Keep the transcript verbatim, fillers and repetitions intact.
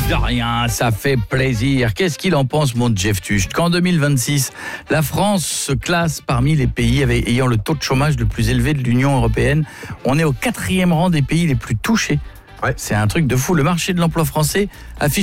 De rien, ça fait plaisir. Qu'est-ce qu'il en pense, mon Jeff Tucht, qu'en deux mille vingt-six, la France se classe parmi les pays ayant le taux de chômage le plus élevé de l'Union européenne. On est au quatrième rang des pays les plus touchés. Ouais. C'est un truc de fou. Le marché de l'emploi français affiche